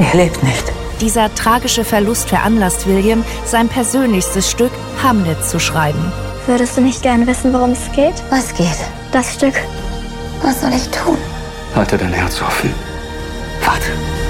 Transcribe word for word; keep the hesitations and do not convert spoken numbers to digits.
Er lebt nicht. Dieser tragische Verlust veranlasst William, sein persönlichstes Stück Hamlet zu schreiben. Würdest du nicht gern wissen, worum es geht? Was geht? Das Stück. Was soll ich tun? Halte dein Herz offen. Warte.